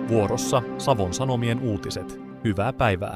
Vuorossa Savon Sanomien uutiset. Hyvää päivää.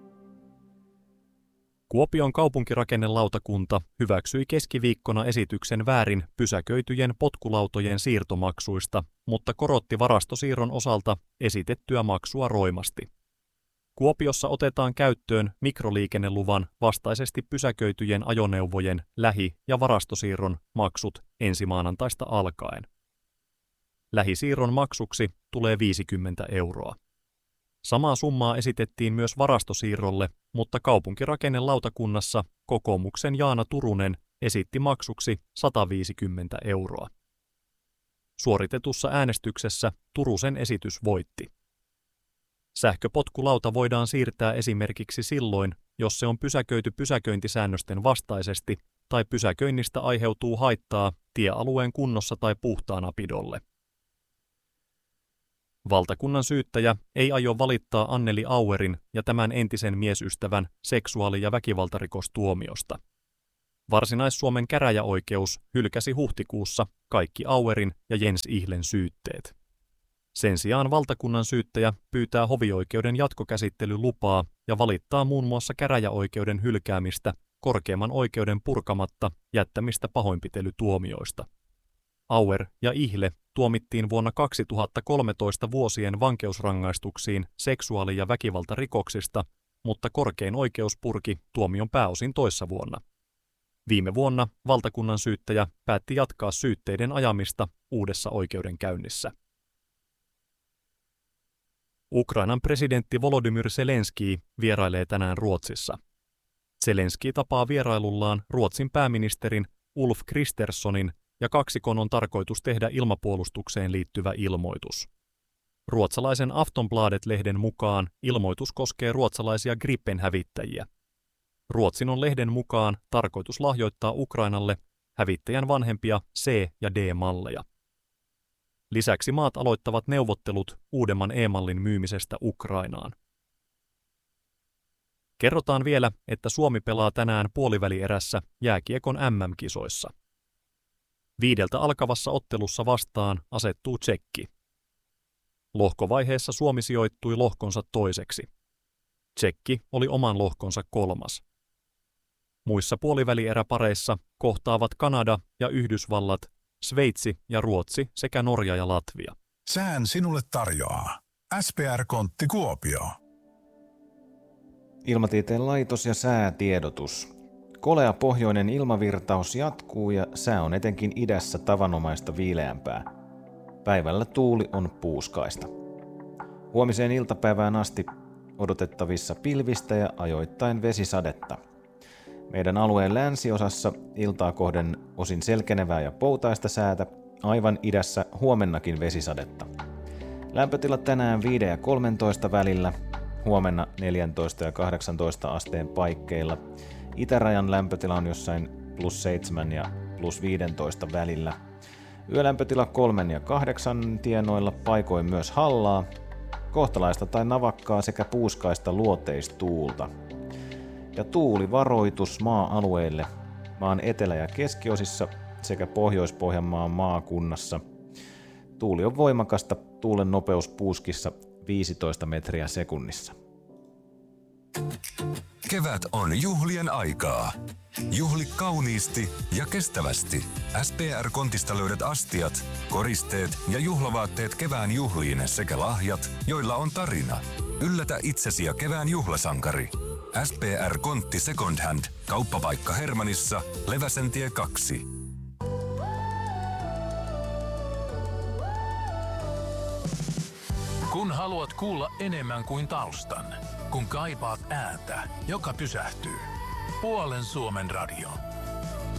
Kuopion kaupunkirakennelautakunta hyväksyi keskiviikkona esityksen väärin pysäköityjen potkulautojen siirtomaksuista, mutta korotti varastosiirron osalta esitettyä maksua roimasti. Kuopiossa otetaan käyttöön mikroliikenneluvan vastaisesti pysäköityjen ajoneuvojen lähi- ja varastosiirron maksut ensi maanantaista alkaen. Lähisiirron maksuksi tulee 50 €. Samaa summaa esitettiin myös varastosiirrolle, mutta kaupunkirakennelautakunnassa kokoomuksen Jaana Turunen esitti maksuksi 150 €. Suoritetussa äänestyksessä Turusen esitys voitti. Sähköpotkulauta voidaan siirtää esimerkiksi silloin, jos se on pysäköity pysäköintisäännösten vastaisesti tai pysäköinnistä aiheutuu haittaa tiealueen kunnossa tai puhtaanapidolle. Valtakunnan syyttäjä ei aio valittaa Anneli Auerin ja tämän entisen miesystävän seksuaali- ja väkivaltarikostuomiosta. Varsinais-Suomen käräjäoikeus hylkäsi huhtikuussa kaikki Auerin ja Jens Ihlen syytteet. Sen sijaan valtakunnan syyttäjä pyytää hovioikeuden jatkokäsittelylupaa ja valittaa muun muassa käräjäoikeuden hylkäämistä korkeimman oikeuden purkamatta jättämistä pahoinpitelytuomioista. Auer ja Ihle tuomittiin vuonna 2013 vuosien vankeusrangaistuksiin seksuaali- ja väkivaltarikoksista, mutta korkein oikeus purki tuomion pääosin toissa vuonna. Viime vuonna valtakunnan syyttäjä päätti jatkaa syytteiden ajamista uudessa oikeudenkäynnissä. Ukrainan presidentti Volodymyr Zelenskyi vierailee tänään Ruotsissa. Zelenskyi tapaa vierailullaan Ruotsin pääministerin Ulf Kristerssonin ja kaksikon on tarkoitus tehdä ilmapuolustukseen liittyvä ilmoitus. Ruotsalaisen Aftonbladet-lehden mukaan ilmoitus koskee ruotsalaisia Gripen-hävittäjiä. Ruotsin on lehden mukaan tarkoitus lahjoittaa Ukrainalle hävittäjän vanhempia C- ja D-malleja. Lisäksi maat aloittavat neuvottelut uudemman E-mallin myymisestä Ukrainaan. Kerrotaan vielä, että Suomi pelaa tänään puolivälierässä jääkiekon MM-kisoissa. 5 alkavassa ottelussa vastaan asettuu Tšekki. Lohkovaiheessa Suomi sijoittui lohkonsa toiseksi. Tšekki oli oman lohkonsa 3. Muissa puolivälieräpareissa kohtaavat Kanada ja Yhdysvallat, Sveitsi ja Ruotsi sekä Norja ja Latvia. Sään sinulle tarjoaa SPR-kontti Kuopio. Ilmatieteen laitos ja säätiedotus. Kolea pohjoinen ilmavirtaus jatkuu ja sää on etenkin idässä tavanomaista viileämpää. Päivällä tuuli on puuskaista. Huomiseen iltapäivään asti odotettavissa pilvistä ja ajoittain vesisadetta. Meidän alueen länsiosassa iltaa kohden osin selkenevää ja poutaista säätä, aivan idässä huomennakin vesisadetta. Lämpötila tänään 5 ja 13 välillä, huomenna 14 ja 18 asteen paikkeilla. Itärajan lämpötila on jossain +7 ja +15 välillä. Yölämpötila 3 ja 8 tienoilla, paikoin myös hallaa, kohtalaista tai navakkaa sekä puuskaista luoteistuulta. Ja tuulivaroitus maa-alueille maan etelä- ja keskiosissa sekä Pohjois-Pohjanmaan maakunnassa. Tuuli on voimakasta, tuulen nopeus puuskissa 15 metriä sekunnissa. Kevät on juhlien aikaa. Juhli kauniisti ja kestävästi. SPR-kontista löydät astiat, koristeet ja juhlavaatteet kevään juhliin sekä lahjat, joilla on tarina. Yllätä itsesi ja kevään juhlasankari. SPR-kontti Second Hand. Kauppapaikka Hermannissa, Leväsentie 2. Kun haluat kuulla enemmän kuin taustan, kun kaipaat ääntä, joka pysähtyy. Puolen Suomen radio.